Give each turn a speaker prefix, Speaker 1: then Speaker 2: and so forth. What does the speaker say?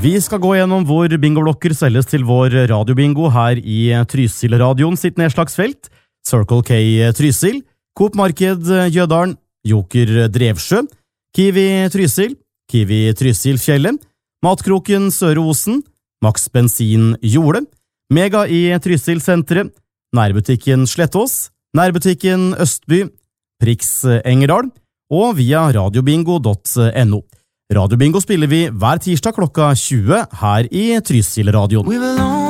Speaker 1: Vi skal gå gjennom hvor bingoblokker selges til vår radiobingo her i Trysil-radioen sitt nedslagsfelt, Circle K Trysil, Coop Marked Jødalen, Joker Drevsjø, Kiwi Trysil, Kiwi Trysil Fjellet, Matkroken Søre Osen, Max Bensin Jorde, Mega i Trysil senteret, Nærbutikken Slettås, Nærbutikken Østby, Prix Engerdal og via radiobingo.no. Radiobingo spiller vi hver tirsdag klokka 20 her i Trysil-radioen.